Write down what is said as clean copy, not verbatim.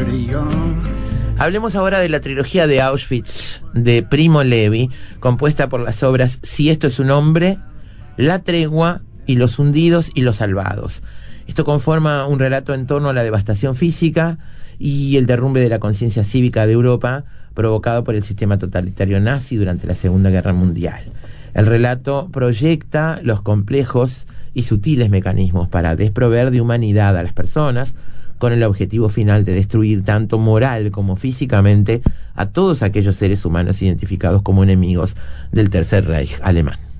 Hablemos ahora de la trilogía de Auschwitz de Primo Levi, compuesta por las obras Si esto es un hombre, La tregua y Los hundidos y los salvados. Esto conforma un relato en torno a la devastación física y el derrumbe de la conciencia cívica de Europa provocado por el sistema totalitario nazi durante la Segunda Guerra Mundial. El relato proyecta los complejos y sutiles mecanismos para desprover de humanidad a las personas, con el objetivo final de destruir tanto moral como físicamente a todos aquellos seres humanos identificados como enemigos del Tercer Reich alemán.